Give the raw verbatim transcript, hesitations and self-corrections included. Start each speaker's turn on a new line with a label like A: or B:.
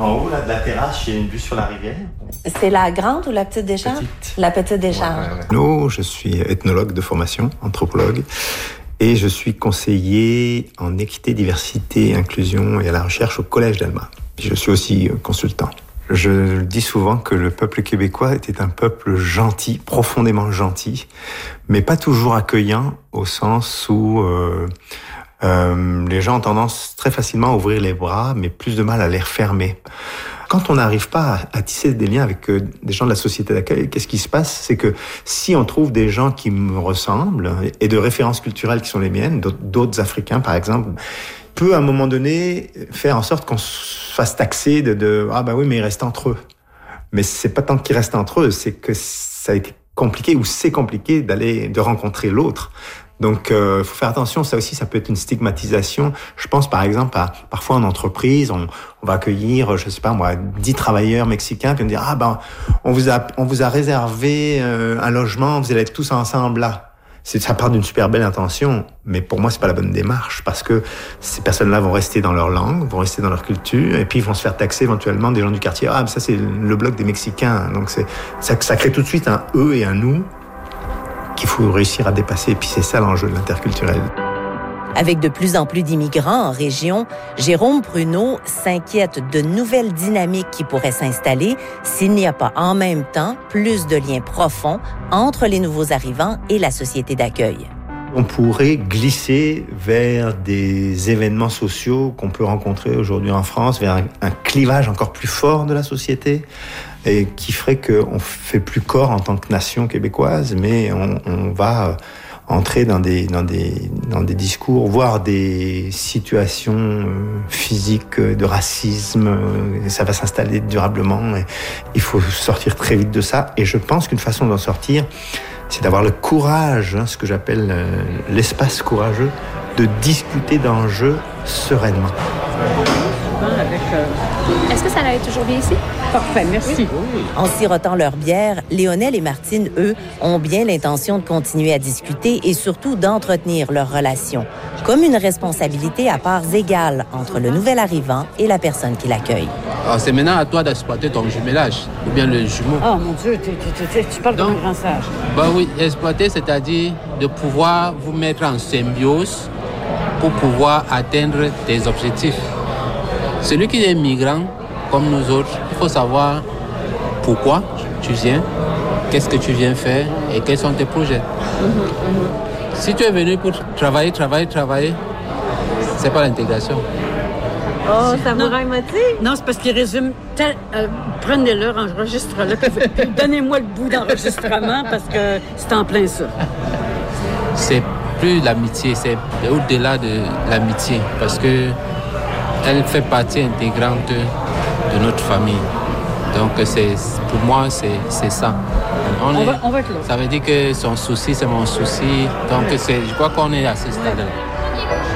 A: En haut là, de la terrasse, il y a une vue sur la rivière.
B: C'est la grande ou la petite décharge?
A: Petite.
B: La petite décharge.
A: Ouais, ouais, ouais.
C: Non, je suis ethnologue de formation, anthropologue, et je suis conseiller en équité, diversité, inclusion et à la recherche au Collège d'Alma. Je suis aussi consultant. Je dis souvent que le peuple québécois était un peuple gentil, profondément gentil, mais pas toujours accueillant au sens où euh, euh, les gens ont tendance très facilement à ouvrir les bras, mais plus de mal à les refermer. Quand on n'arrive pas à, à tisser des liens avec euh, des gens de la société d'accueil, qu'est-ce qui se passe? C'est que si on trouve des gens qui me ressemblent et de références culturelles qui sont les miennes, d'autres, d'autres Africains par exemple, peut à un moment donné faire en sorte qu'on se fasse taxer de, de ah ben oui mais ils restent entre eux. Mais c'est pas tant qu'ils restent entre eux, c'est que ça a été compliqué ou c'est compliqué d'aller de rencontrer l'autre. Donc il euh, faut faire attention, ça aussi ça peut être une stigmatisation. Je pense par exemple à parfois en entreprise, on, on va accueillir je sais pas moi dix travailleurs mexicains puis on dit ah ben on vous a on vous a réservé euh, un logement, vous allez être tous ensemble là. C'est, ça part d'une super belle intention, mais pour moi, c'est pas la bonne démarche, parce que ces personnes-là vont rester dans leur langue, vont rester dans leur culture, et puis ils vont se faire taxer éventuellement des gens du quartier. Ah, mais ça, c'est le bloc des Mexicains. Donc, c'est, ça, ça crée tout de suite un eux et un nous qu'il faut réussir à dépasser, et puis c'est ça l'enjeu de l'interculturel.
B: Avec de plus en plus d'immigrants en région, Jérôme Pruneau s'inquiète de nouvelles dynamiques qui pourraient s'installer s'il n'y a pas en même temps plus de liens profonds entre les nouveaux arrivants et la société d'accueil.
C: On pourrait glisser vers des événements sociaux qu'on peut rencontrer aujourd'hui en France, vers un, un clivage encore plus fort de la société, et qui ferait qu'on fait plus corps en tant que nation québécoise, mais on, on va entrer dans des, dans des, dans des discours, voire des situations euh, physiques de racisme, euh, ça va s'installer durablement. Et il faut sortir très vite de ça. Et je pense qu'une façon d'en sortir, c'est d'avoir le courage, hein, ce que j'appelle euh, l'espace courageux, de discuter d'enjeux sereinement.
D: Avec, euh...
E: Est-ce que ça allait toujours bien ici?
D: Parfait, merci.
B: En sirotant leur bière, Léonel et Martine, eux, ont bien l'intention de continuer à discuter et surtout d'entretenir leur relation, comme une responsabilité à parts égales entre le nouvel arrivant et la personne qui l'accueille.
F: Alors, c'est maintenant à toi d'exploiter ton jumelage, ou bien le jumeau.
D: Oh mon Dieu, tu, tu, tu, tu parles comme un grand sage.
F: Ben oui, exploiter, c'est-à-dire de pouvoir vous mettre en symbiose pour pouvoir atteindre tes objectifs. Celui qui est migrant, comme nous autres, il faut savoir pourquoi tu viens, qu'est-ce que tu viens faire et quels sont tes projets. Mm-hmm, mm-hmm. Si tu es venu pour travailler, travailler, travailler, c'est pas l'intégration.
E: Oh, ça vous remotive?
D: Non, c'est parce qu'il résume. Tel, euh, prenez-le, enregistre-le, puis donnez-moi le bout d'enregistrement parce que c'est en plein ça.
F: C'est plus l'amitié, c'est au-delà de l'amitié parce que elle fait partie intégrante de notre famille. Donc, c'est, pour moi, c'est, c'est ça. On,
D: on,
F: est,
D: va, on va être là.
F: Ça veut dire que son souci, c'est mon souci. Donc, c'est, je crois qu'on est à ce stade-là.